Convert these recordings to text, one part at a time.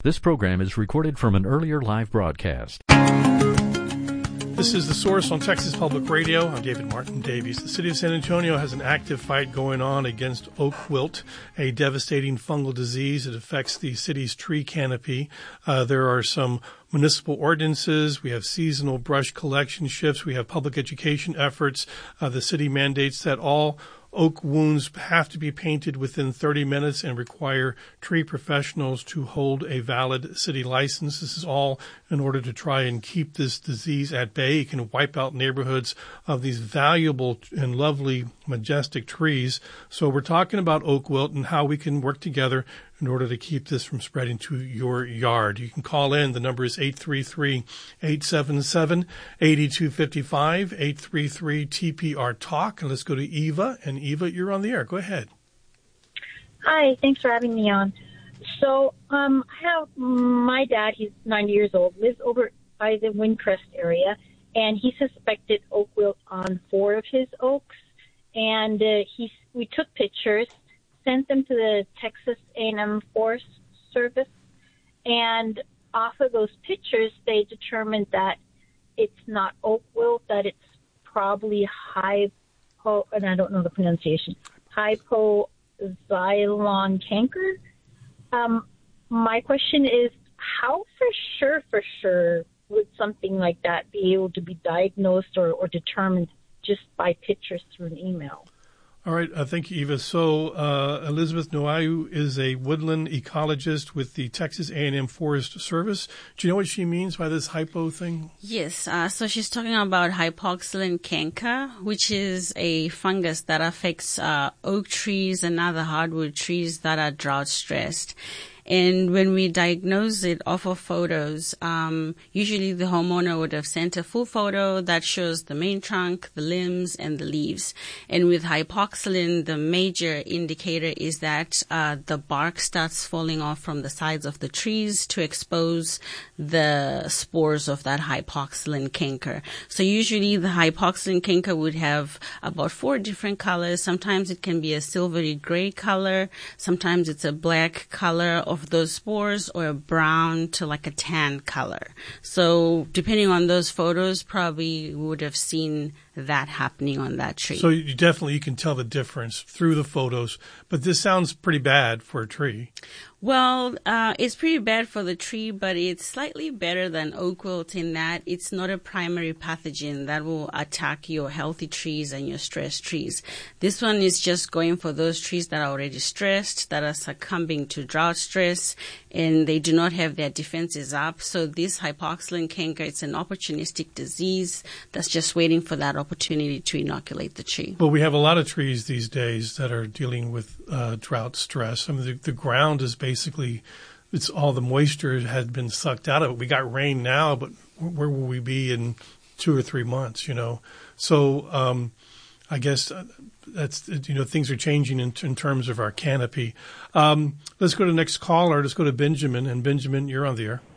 This program is recorded from an earlier live broadcast. This is The Source on Texas Public Radio. I'm David Martin Davies. The city of San Antonio has an active fight going on against oak wilt, a devastating fungal disease that affects the city's tree canopy. There are some municipal ordinances. We have seasonal brush collection shifts. We have public education efforts. The city mandates that all oak wounds have to be painted within 30 minutes and require tree professionals to hold a valid city license. This is all in order to try and keep this disease at bay. It can wipe out neighborhoods of these valuable and lovely, majestic trees. So we're talking about oak wilt and how we can work together in order to keep this from spreading to your yard. You can call in. The number is 833-877-8255, 833-TPR-TALK. And let's go to Eva. And Eva, you're on the air. Go ahead. Hi, thanks for having me on. So I have my dad, he's 90 years old, lives over by the Windcrest area, and he suspected oak wilt on 4 of his oaks. And we took pictures, sent them to the Texas A&M Forest Service, and off of those pictures, they determined that it's not oak wilt, that it's probably and I don't know the pronunciation, hypoxylon canker. My question is, how for sure would something like that be able to be diagnosed or determined just by pictures through an email? All right. Thank you, Eva. So Elizabeth Noayu is a woodland ecologist with the Texas A&M Forest Service. Do you know what she means by this hypo thing? Yes. So she's talking about hypoxylon canker, which is a fungus that affects oak trees and other hardwood trees that are drought stressed. And when we diagnose it off of photos, usually the homeowner would have sent a full photo that shows the main trunk, the limbs, and the leaves. And with hypoxylon, the major indicator is that the bark starts falling off from the sides of the trees to expose the spores of that hypoxylon canker. So usually the hypoxylon canker would have about 4 different colors. Sometimes it can be a silvery gray color. Sometimes it's a black color of those spores, or a brown to like a tan color. So depending on those photos, probably would have seen that happening on that tree. So you can tell the difference through the photos, but this sounds pretty bad for a tree. Well, it's pretty bad for the tree, but it's slightly better than oak wilt in that it's not a primary pathogen that will attack your healthy trees and your stressed trees. This one is just going for those trees that are already stressed, that are succumbing to drought stress, and they do not have their defenses up. So this hypoxylon canker, it's an opportunistic disease that's just waiting for that opportunity to inoculate the tree. Well, we have a lot of trees these days that are dealing with drought stress. I mean, the ground is basically, it's all the moisture had been sucked out of it. We got rain now, but where will we be in 2 or 3 months, So I guess that's, things are changing in terms of our canopy. Let's go to the next caller. Let's go to Benjamin. And Benjamin, you're on the air.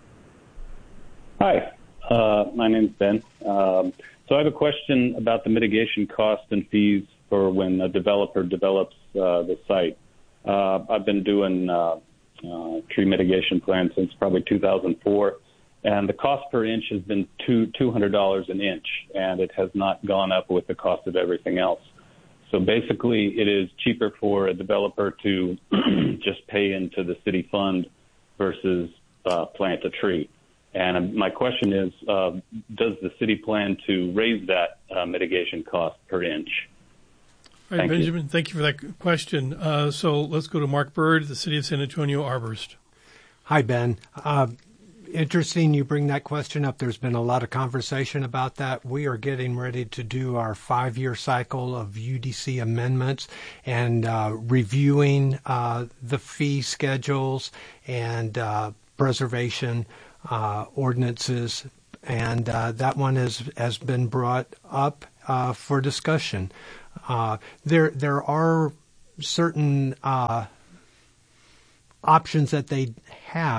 Hi, my name's Ben. So I have a question about the mitigation costs and fees for when a developer develops the site. I've been doing tree mitigation plans since probably 2004, and the cost per inch has been $200 an inch, and it has not gone up with the cost of everything else. So basically, it is cheaper for a developer to just pay into the city fund versus plant a tree. And my question is, does the city plan to raise that mitigation cost per inch? All right, Benjamin, thank you for that question. So let's go to Mark Bird, the City of San Antonio arborist. Hi, Ben. Interesting you bring that question up. There's been a lot of conversation about that. We are getting ready to do our 5-year cycle of UDC amendments and reviewing the fee schedules and preservation ordinances, and that one has been brought up for discussion. There are certain options that they have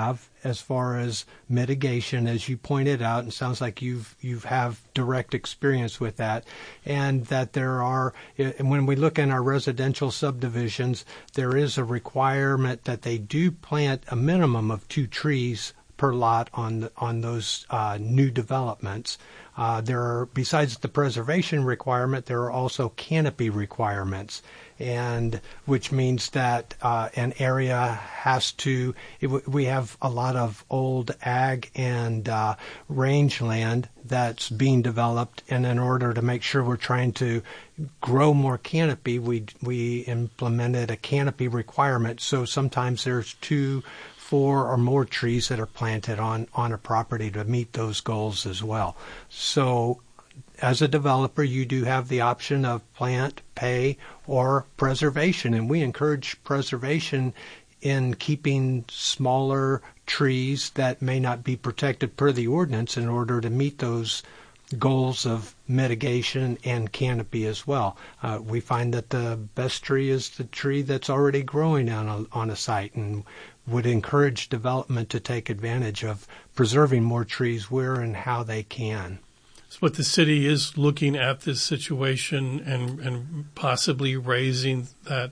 as far as mitigation, as you pointed out, and sounds like you have direct experience with that, and that there are, when we look in our residential subdivisions, there is a requirement that they do plant a minimum of 2 trees per lot on those new developments. There are, besides the preservation requirement, there are also canopy requirements, and which means that an area has to. We have a lot of old ag and rangeland that's being developed, and in order to make sure we're trying to grow more canopy, we implemented a canopy requirement. So sometimes there's 2, 4 or more trees that are planted on a property to meet those goals as well. So as a developer, you do have the option of plant, pay, or preservation, and we encourage preservation in keeping smaller trees that may not be protected per the ordinance in order to meet those goals of mitigation and canopy as well. We find that the best tree is the tree that's already growing on a site, and would encourage development to take advantage of preserving more trees where and how they can. So what the city is looking at this situation and possibly raising that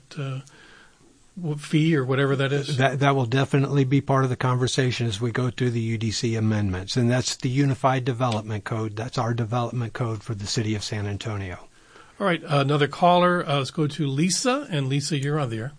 fee or whatever that is? That will definitely be part of the conversation as we go through the UDC amendments. And that's the Unified Development Code. That's our development code for the city of San Antonio. All right, another caller. Let's go to Lisa. And Lisa, you're on the air.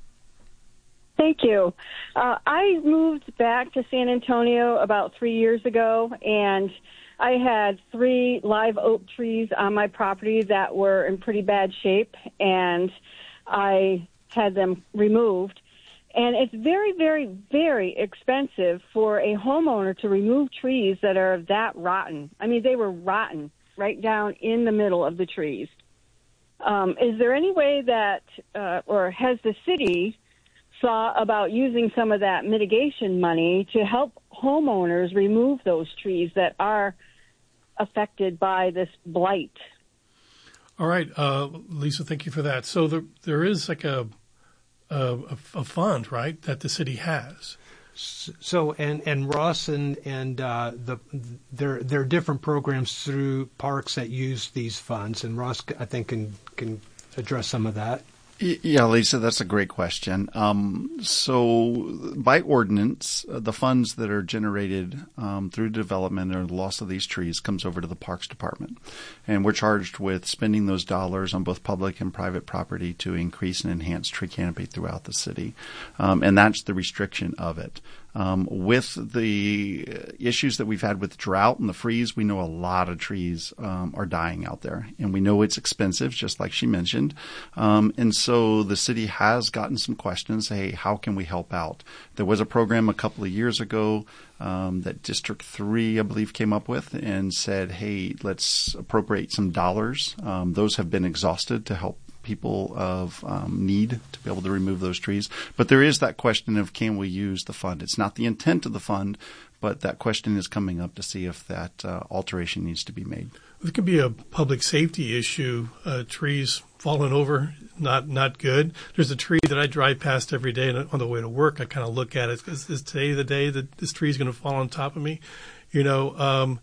Thank you. I moved back to San Antonio about 3 years ago, and I had 3 live oak trees on my property that were in pretty bad shape, and I had them removed. And it's very, very, very expensive for a homeowner to remove trees that are that rotten. I mean, they were rotten right down in the middle of the trees. Is there any way that, or has the city thought about using some of that mitigation money to help homeowners remove those trees that are affected by this blight? All right, Lisa, thank you for that. So there is like a fund, right, that the city has. So and Ross and there are different programs through parks that use these funds, and Ross I think can address some of that. Yeah, Lisa, that's a great question. So by ordinance, the funds that are generated through development or the loss of these trees comes over to the Parks Department. And we're charged with spending those dollars on both public and private property to increase and enhance tree canopy throughout the city. And that's the restriction of it. With the issues that we've had with drought and the freeze, we know a lot of trees are dying out there. And we know it's expensive, just like she mentioned. And so the city has gotten some questions, hey, how can we help out? There was a program a couple of years ago that District 3, I believe, came up with and said, hey, let's appropriate some dollars. Those have been exhausted to help people of need to be able to remove those trees. But there is that question of can we use the fund? It's not the intent of the fund, but that question is coming up to see if that alteration needs to be made. It could be a public safety issue. Trees falling over, not good. There's a tree that I drive past every day, and on the way to work, I kind of look at it. Is today the day that this tree is going to fall on top of me? You know,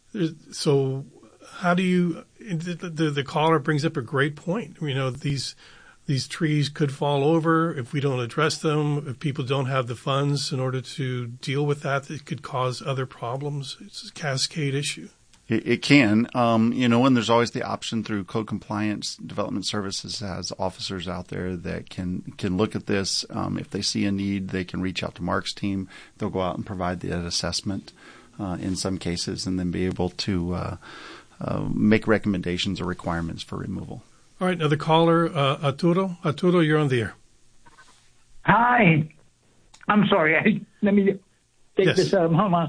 so how do you? The caller brings up a great point. You know, these trees could fall over if we don't address them. If people don't have the funds in order to deal with that, it could cause other problems. It's a cascade issue. It can, and there's always the option through Code Compliance Development Services has officers out there that can look at this. If they see a need, they can reach out to Mark's team. They'll go out and provide that assessment in some cases, and then be able to make recommendations or requirements for removal. All right, another caller, Arturo. Arturo, you're on the air. Hi. I'm sorry. Let me take this. Hold on.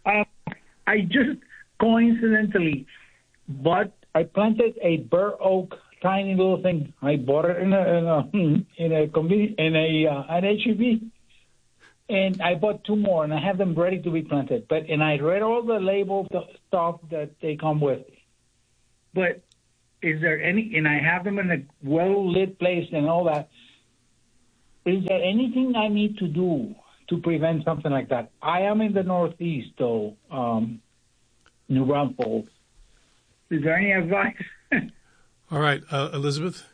I just coincidentally I planted a bur oak, tiny little thing. I bought it in an HEB, and I bought 2 more, and I have them ready to be planted. And I read all the label stuff that they come with. But is there any? And I have them in a well lit place and all that. Is there anything I need to do to prevent something like that. I am in the Northeast, though, New Braunfels. Is there any advice? All right, Elizabeth?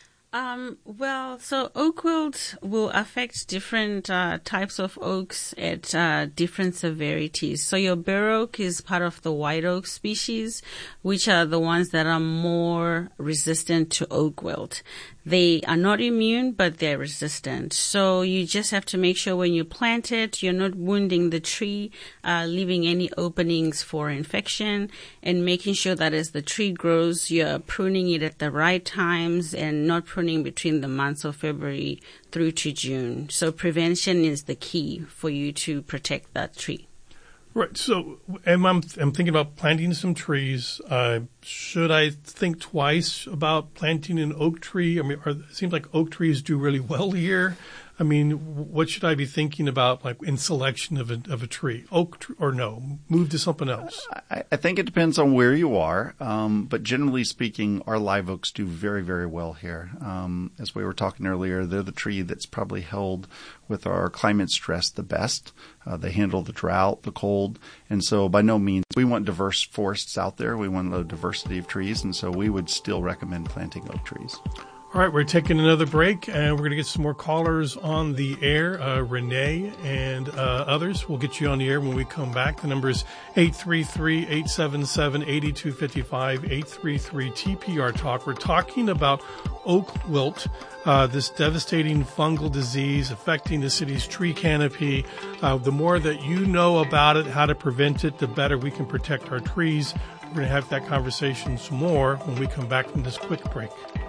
So oak wilt will affect different types of oaks at different severities. So your bur oak is part of the white oak species, which are the ones that are more resistant to oak wilt. They are not immune, but they're resistant. So you just have to make sure when you plant it, you're not wounding the tree, leaving any openings for infection, and making sure that as the tree grows, you're pruning it at the right times and not pruning between the months of February through to June. So prevention is the key for you to protect that tree. Right. So, I'm thinking about planting some trees. Should I think twice about planting an oak tree? I mean, it seems like oak trees do really well here. I mean, what should I be thinking about, like in selection of a tree? Oak or no? Move to something else. I think it depends on where you are, but generally speaking, our live oaks do very, very well here. As we were talking earlier, they're the tree that's probably held with our climate stress the best. They handle the drought, the cold, and so by no means we want diverse forests out there. We want a diversity of trees, and so we would still recommend planting oak trees. All right, we're taking another break, and we're going to get some more callers on the air. Renee and others. We'll get you on the air when we come back. The number is 833-877-8255, 833-TPR-TALK. We're talking about oak wilt, this devastating fungal disease affecting the city's tree canopy. The more that you know about it, how to prevent it, the better we can protect our trees. We're going to have that conversation some more when we come back from this quick break.